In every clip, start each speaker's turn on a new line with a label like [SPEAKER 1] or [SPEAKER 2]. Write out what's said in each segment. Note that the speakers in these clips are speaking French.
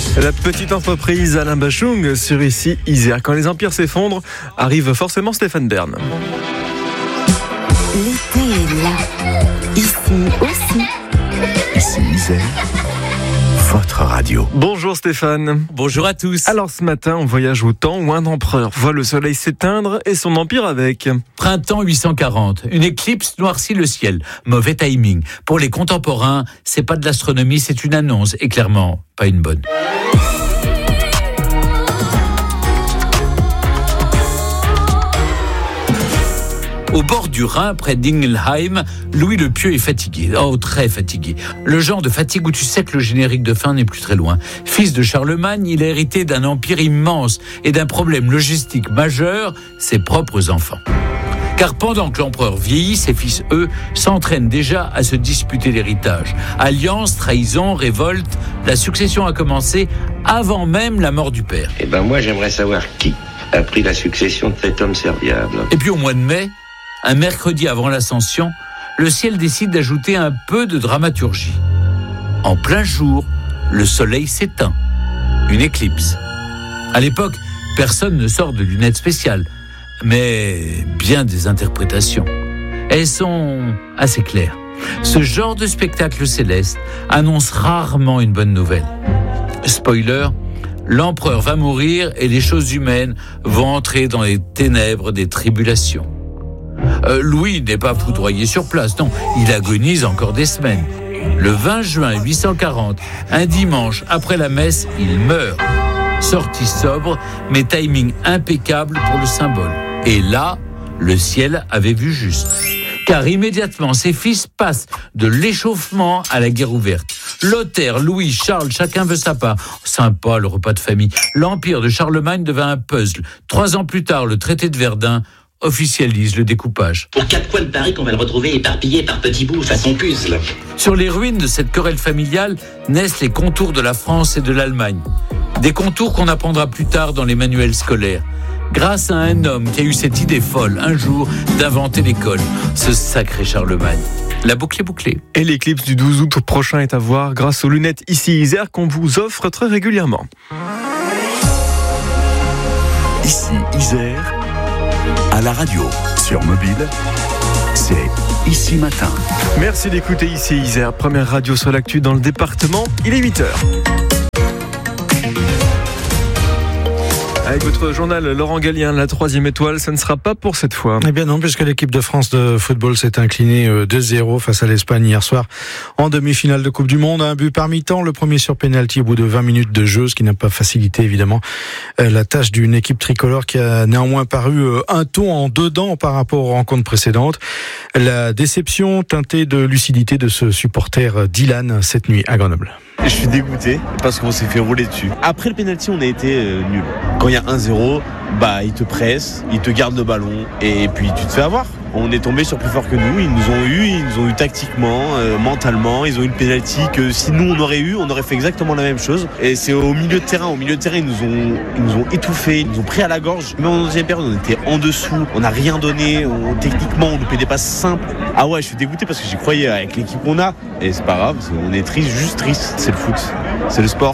[SPEAKER 1] La petite entreprise Alain Bachung sur Ici Isère. Quand les empires s'effondrent, arrive forcément Stéphane Bern.
[SPEAKER 2] L'été est là. Ici aussi.
[SPEAKER 3] Ici Isère, votre radio.
[SPEAKER 1] Bonjour Stéphane.
[SPEAKER 4] Bonjour à tous.
[SPEAKER 1] Alors ce matin, on voyage au temps où un empereur voit le soleil s'éteindre et son empire avec.
[SPEAKER 4] Printemps 840, une éclipse noircit le ciel. Mauvais timing. Pour les contemporains, c'est pas de l'astronomie, c'est une annonce. Et clairement, pas une bonne. Au bord du Rhin, près d'Ingelheim, Louis le Pieux est fatigué. Oh, très fatigué. Le genre de fatigue où tu sais que le générique de fin n'est plus très loin. Fils de Charlemagne, il a hérité d'un empire immense et d'un problème logistique majeur, ses propres enfants. Car pendant que l'empereur vieillit, ses fils, eux, s'entraînent déjà à se disputer l'héritage. Alliance, trahison, révolte, la succession a commencé avant même la mort du père.
[SPEAKER 5] Moi, j'aimerais savoir qui a pris la succession de cet homme serviable.
[SPEAKER 4] Et puis au mois de mai, un mercredi avant l'Ascension, le ciel décide d'ajouter un peu de dramaturgie. En plein jour, le soleil s'éteint. Une éclipse. À l'époque, personne ne sort de lunettes spéciales, mais bien des interprétations. Elles sont assez claires. Ce genre de spectacle céleste annonce rarement une bonne nouvelle. Spoiler, l'empereur va mourir et les choses humaines vont entrer dans les ténèbres des tribulations. Louis n'est pas foudroyé sur place, non, il agonise encore des semaines. Le 20 juin 840, un dimanche après la messe, il meurt. Sortie sobre, mais timing impeccable pour le symbole. Et là, le ciel avait vu juste. Car immédiatement, ses fils passent de l'échauffement à la guerre ouverte. Lothaire, Louis, Charles, chacun veut sa part. Sympa, le repas de famille. L'empire de Charlemagne devint un puzzle. 3 ans plus tard, le traité de Verdun officialise le découpage.
[SPEAKER 6] Aux 4 coins de Paris qu'on va le retrouver éparpillé par petits bouts façon puzzle.
[SPEAKER 4] Sur les ruines de cette querelle familiale naissent les contours de la France et de l'Allemagne. Des contours qu'on apprendra plus tard dans les manuels scolaires. Grâce à un homme qui a eu cette idée folle, un jour, d'inventer l'école. Ce sacré Charlemagne. La boucle est bouclée.
[SPEAKER 1] Et l'éclipse du 12 août prochain est à voir grâce aux lunettes Ici Isère qu'on vous offre très régulièrement.
[SPEAKER 3] Ici Isère, à la radio, sur mobile, c'est Ici Matin.
[SPEAKER 1] Merci d'écouter Ici Isère, première radio sur l'actu dans le département. Il est 8h. Avec votre journal, Laurent Gallien, la 3e étoile, ça ne sera pas pour cette fois.
[SPEAKER 7] Eh bien non, puisque l'équipe de France de football s'est inclinée 2-0 face à l'Espagne hier soir en demi-finale de Coupe du Monde. Un but par mi-temps, le premier sur pénalty au bout de 20 minutes de jeu, ce qui n'a pas facilité évidemment la tâche d'une équipe tricolore qui a néanmoins paru un ton en dedans par rapport aux rencontres précédentes. La déception teintée de lucidité de ce supporter Dylan cette nuit à Grenoble.
[SPEAKER 8] Je suis dégoûté parce qu'on s'est fait rouler dessus. Après le penalty, on a été nuls. Quand il y a 1-0, ils te pressent, ils te gardent le ballon et puis tu te fais avoir. On est tombé sur plus fort que nous. Ils nous ont eu tactiquement, mentalement. Ils ont eu le penalty que si nous on aurait fait exactement la même chose. Et c'est au milieu de terrain. Ils nous ont étouffés, ils nous ont pris à la gorge. Même en deuxième période, on était en dessous. On n'a rien donné. Techniquement, on loupait des passes simples. Ah ouais, je suis dégoûté parce que j'y croyais avec l'équipe qu'on a. Et c'est pas grave, on est triste, juste triste. C'est le foot, c'est le sport.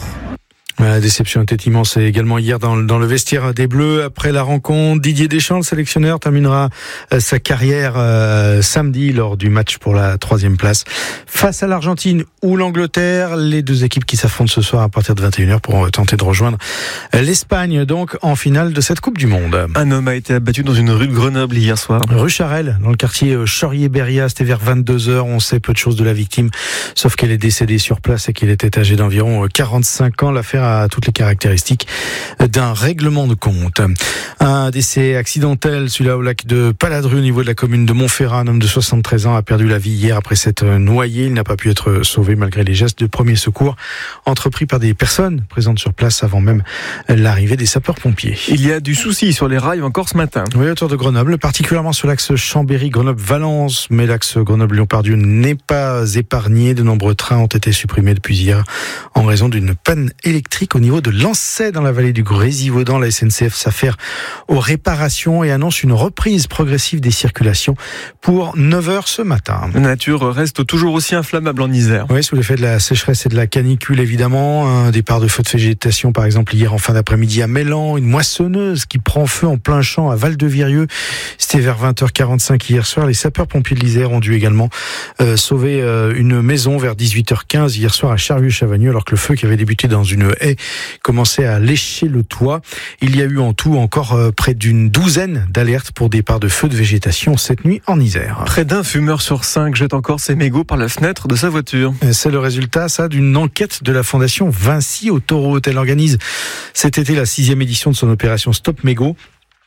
[SPEAKER 7] La déception était immense et également hier dans le vestiaire des Bleus. Après la rencontre, Didier Deschamps, le sélectionneur, terminera sa carrière samedi lors du match pour la 3e place. Face à l'Argentine ou l'Angleterre, les deux équipes qui s'affrontent ce soir à partir de 21h pour tenter de rejoindre l'Espagne, donc en finale de cette Coupe du Monde.
[SPEAKER 1] Un homme a été abattu dans une rue de Grenoble hier soir.
[SPEAKER 7] Rue Charelle, dans le quartier Chaurier-Beria, c'était vers 22h. On sait peu de choses de la victime, sauf qu'elle est décédée sur place et qu'il était âgé d'environ 45 ans. L'affaire a toutes les caractéristiques d'un règlement de compte. Un décès accidentel, celui-là au lac de Paladru, au niveau de la commune de Montferrat. Un homme de 73 ans a perdu la vie hier après s'être noyé. Il n'a pas pu être sauvé malgré les gestes de premier secours entrepris par des personnes présentes sur place avant même l'arrivée des sapeurs-pompiers.
[SPEAKER 1] Il y a du souci sur les rails encore ce matin.
[SPEAKER 7] Oui, autour de Grenoble, particulièrement sur l'axe Chambéry-Grenoble-Valence. Mais l'axe Grenoble-Lyon-Pardieu n'est pas épargné. De nombreux trains ont été supprimés depuis hier en raison d'une panne électrique électrique au niveau de Lancey dans la vallée du Grésivaudan. La SNCF s'affaire aux réparations et annonce une reprise progressive des circulations pour 9h ce matin.
[SPEAKER 1] La nature reste toujours aussi inflammable en Isère.
[SPEAKER 7] Oui, sous l'effet de la sécheresse et de la canicule évidemment. Un départ de feu de végétation par exemple hier en fin d'après-midi à Mélan, une moissonneuse qui prend feu en plein champ à Val-de-Virieux. C'était vers 20h45 hier soir. Les sapeurs-pompiers de l'Isère ont dû également sauver une maison vers 18h15 hier soir à Charvieux-Chavagneux alors que le feu qui avait débuté dans une haie commençait à lécher le toit. Il y a eu en tout encore près d'une douzaine d'alertes pour départ de feu de végétation cette nuit en Isère.
[SPEAKER 1] Près d'un fumeur sur 5 jette encore ses mégots par la fenêtre de sa voiture.
[SPEAKER 7] C'est le résultat, d'une enquête de la fondation Vinci Autoroute. Elle organise cet été la 6e édition de son opération Stop Mégots,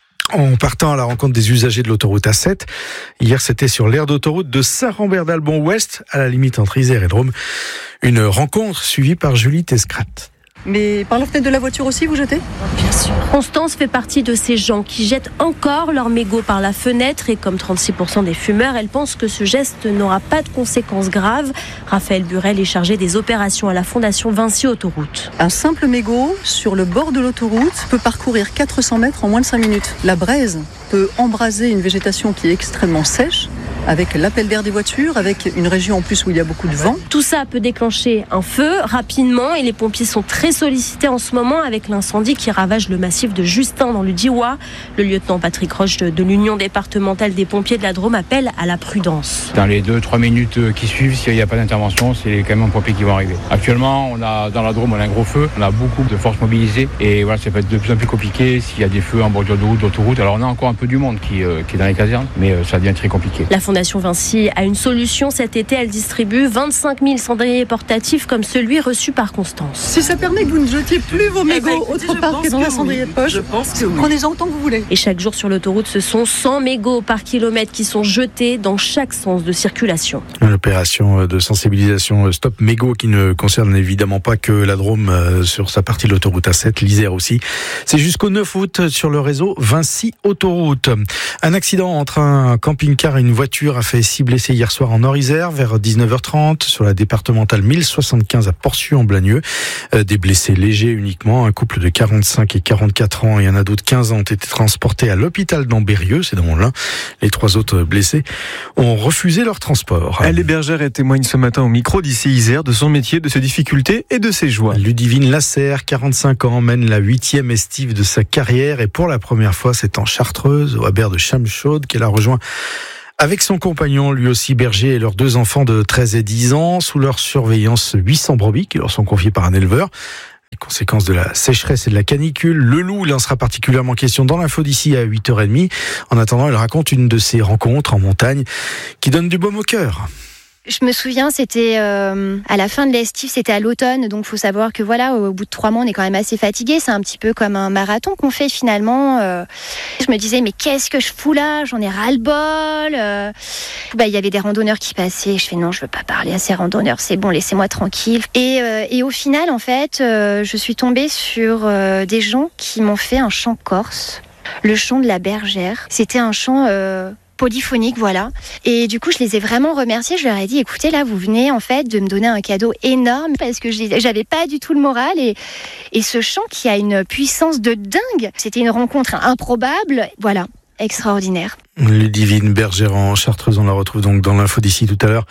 [SPEAKER 7] en partant à la rencontre des usagers de l'autoroute A7. Hier, c'était sur l'aire d'autoroute de Saint-Rambert-d'Albon-Ouest, à la limite entre Isère et Drôme. Une rencontre suivie par Julie Tescrat.
[SPEAKER 9] Mais par la fenêtre de la voiture aussi, vous jetez ?
[SPEAKER 10] Bien sûr. Constance fait partie de ces gens qui jettent encore leurs mégots par la fenêtre et comme 36% des fumeurs, elle pense que ce geste n'aura pas de conséquences graves. Raphaël Burel est chargé des opérations à la Fondation Vinci Autoroute.
[SPEAKER 9] Un simple mégot sur le bord de l'autoroute peut parcourir 400 mètres en moins de 5 minutes. La braise peut embraser une végétation qui est extrêmement sèche, avec l'appel d'air des voitures, avec une région en plus où il y a beaucoup de vent.
[SPEAKER 10] Tout ça peut déclencher un feu rapidement et les pompiers sont très sollicités en ce moment avec l'incendie qui ravage le massif de Justin dans le Diois. Le lieutenant Patrick Roche de l'Union départementale des pompiers de la Drôme appelle à la prudence.
[SPEAKER 11] Dans les 2-3 minutes qui suivent, s'il n'y a pas d'intervention, c'est les camions pompiers qui vont arriver. Actuellement, dans la Drôme, on a un gros feu, on a beaucoup de forces mobilisées et voilà, ça peut être de plus en plus compliqué s'il y a des feux en bordure de route, d'autoroute. Alors on a encore un peu du monde qui est dans les casernes, mais ça devient très compliqué.
[SPEAKER 10] La Fondation Vinci a une solution. Cet été, elle distribue 25 000 cendriers portatifs comme celui reçu par Constance.
[SPEAKER 9] Si ça permet que vous ne jetiez plus vos mégots autre part que dans un cendrier de poche, prenez-en autant que vous voulez.
[SPEAKER 10] Et chaque jour sur l'autoroute, ce sont 100 mégots par kilomètre qui sont jetés dans chaque sens de circulation.
[SPEAKER 7] L'opération de sensibilisation Stop Mégots qui ne concerne évidemment pas que la Drôme sur sa partie de l'autoroute A7, l'Isère aussi. C'est jusqu'au 9 août sur le réseau Vinci Autoroute. Un accident entre un camping-car et une voiture a fait 6 blessés hier soir en Nord-Isère vers 19h30 sur la départementale 1075 à Porcieux en Blagneux. Des blessés légers uniquement. Un couple de 45 et 44 ans et un ado de 15 ans ont été transportés à l'hôpital d'Ambérieux, c'est dans l'Ain. Les 3 autres blessés ont refusé leur transport.
[SPEAKER 1] Elle est bergère et témoigne ce matin au micro d'Ici Isère de son métier, de ses difficultés et de ses joies.
[SPEAKER 7] Ludivine Lasserre, 45 ans, mène la 8e estive de sa carrière et pour la première fois, c'est en Chartreuse, au Haber de Chamchaude, qu'elle a rejoint avec son compagnon, lui aussi berger, et leurs 2 enfants de 13 et 10 ans, sous leur surveillance 800 brebis qui leur sont confiées par un éleveur. Les conséquences de la sécheresse et de la canicule. Le loup, il en sera particulièrement question dans l'info d'ici à 8h30. En attendant, elle raconte une de ses rencontres en montagne qui donne du baume au cœur.
[SPEAKER 12] Je me souviens, c'était à la fin de l'estive, c'était à l'automne, donc faut savoir que voilà, au bout de 3 mois, on est quand même assez fatigué. C'est un petit peu comme un marathon qu'on fait finalement. Je me disais, mais qu'est-ce que je fous là ? J'en ai ras-le-bol. Il y avait des randonneurs qui passaient. Je fais non, je veux pas parler à ces randonneurs. C'est bon, laissez-moi tranquille. Et au final, en fait, je suis tombée sur des gens qui m'ont fait un chant corse, le chant de la bergère. C'était un chant polyphonique, voilà. Et du coup, je les ai vraiment remerciés. Je leur ai dit, écoutez, là, vous venez en fait de me donner un cadeau énorme parce que j'avais pas du tout le moral. Et ce chant qui a une puissance de dingue, c'était une rencontre improbable. Voilà, extraordinaire.
[SPEAKER 7] Ludivine Bergère en Chartreuse, on la retrouve donc dans l'info d'ici tout à l'heure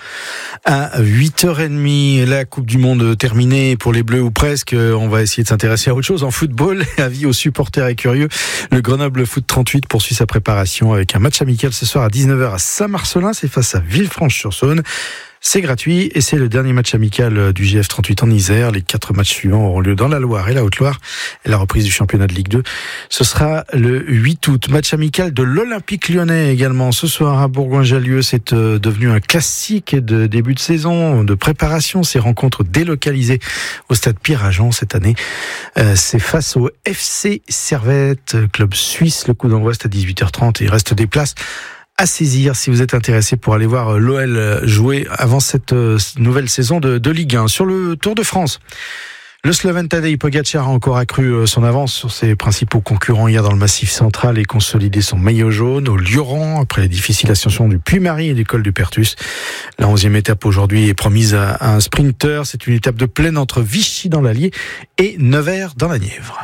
[SPEAKER 7] à 8h30. La Coupe du Monde terminée pour les Bleus ou presque. On va essayer de s'intéresser à autre chose en football. Avis aux supporters et curieux. Le Grenoble Foot 38 poursuit sa préparation avec un match amical ce soir à 19h à Saint-Marcelin. C'est face à Villefranche-sur-Saône. C'est gratuit et c'est le dernier match amical du GF 38 en Isère. Les 4 matchs suivants auront lieu dans la Loire et la Haute-Loire. Et la reprise du championnat de Ligue 2, ce sera le 8 août. Match amical de l'Olympique Lyonnais également ce soir à Bourgoin-Jallieu. C'est devenu un classique de début de saison, de préparation. Ces rencontres délocalisées au stade Pierre-Agent cette année. C'est face au FC Servette, club suisse. Le coup d'envoi c'est à 18h30 et il reste des places à saisir si vous êtes intéressé pour aller voir l'OL jouer avant cette nouvelle saison de Ligue 1. Sur le Tour de France, Le Slovène Tadej Pogačar a encore accru son avance sur ses principaux concurrents hier dans le Massif central et consolidé son maillot jaune au Lioran après la difficile ascension du Puy-Marie et du col du Pertus. La 11e étape aujourd'hui est promise à un sprinter. C'est une étape de plaine entre Vichy dans l'Allier et Nevers dans la Nièvre.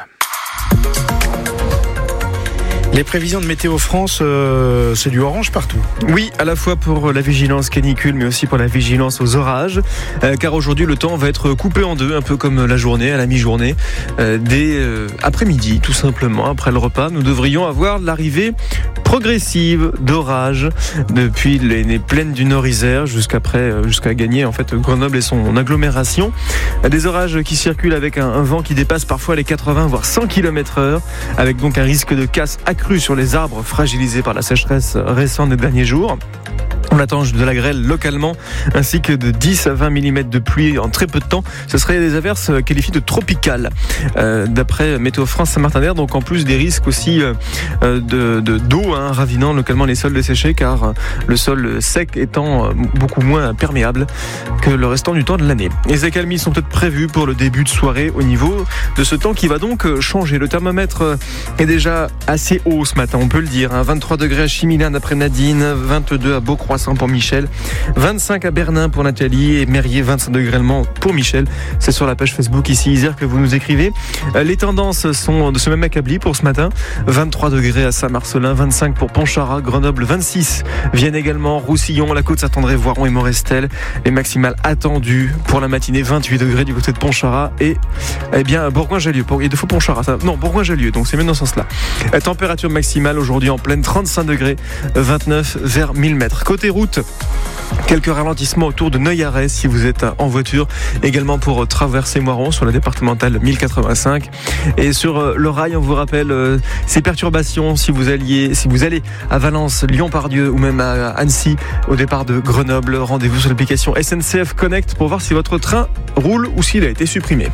[SPEAKER 7] Les prévisions de Météo France, c'est du orange partout.
[SPEAKER 1] Oui, à la fois pour la vigilance canicule, mais aussi pour la vigilance aux orages. Car aujourd'hui, le temps va être coupé en deux, un peu comme la journée, à la mi-journée. Dès après-midi, tout simplement, après le repas, nous devrions avoir l'arrivée progressive d'orages depuis les plaines du Nord-Isère jusqu'à gagner en fait Grenoble et son agglomération. Des orages qui circulent avec un vent qui dépasse parfois les 80 voire 100 km/h, avec donc un risque de casse accru sur les arbres fragilisés par la sécheresse récente des derniers jours. On attend de la grêle localement, ainsi que de 10 à 20 mm de pluie en très peu de temps. Ce seraient des averses qualifiées de tropicales, d'après Météo France Saint-Martin-d'Air. Donc en plus des risques aussi d'eau ravinant localement les sols desséchés, car le sol sec étant beaucoup moins perméable que le restant du temps de l'année. Les accalmies sont peut-être prévues pour le début de soirée au niveau de ce temps qui va donc changer. Le thermomètre est déjà assez haut ce matin, on peut le dire. 23 degrés à Chimilin d'après Nadine, 22 à Beaucroissant pour Michel, 25 à Bernin pour Nathalie et Merrier, 25 degrés pour Michel. C'est sur la page Facebook ici Isère que vous nous écrivez. Les tendances sont de ce même acabit pour ce matin. 23 degrés à Saint-Marcelin, 25 pour Pontcharrat, Grenoble 26, Vienne également, Roussillon, la Côte-Saint-André, Voiron et Morestel. Les maximales attendues pour la matinée, 28 degrés du côté de Pontcharrat et Bourgoin-Jallieu. Il y a deux fois Pontcharrat, non, Bourgoin-Jallieu, donc c'est même dans ce sens-là. La température maximale aujourd'hui en pleine, 35 degrés, 29 vers 1000 mètres. Côté route, quelques ralentissements autour de Neuilly-Arès si vous êtes en voiture, également pour traverser Moiron sur la départementale 1085. Et sur le rail, on vous rappelle ces perturbations si vous allez à Valence, Lyon-Pardieu ou même à Annecy au départ de Grenoble. Rendez-vous sur l'application SNCF Connect pour voir si votre train roule ou s'il a été supprimé.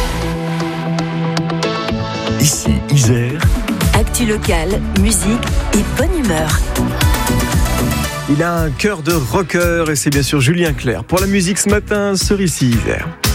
[SPEAKER 3] Ici Isère.
[SPEAKER 2] Actu locale, musique et bonne humeur.
[SPEAKER 1] Il a un cœur de rocker et c'est bien sûr Julien Clerc. Pour la musique ce matin sur Ici Isère.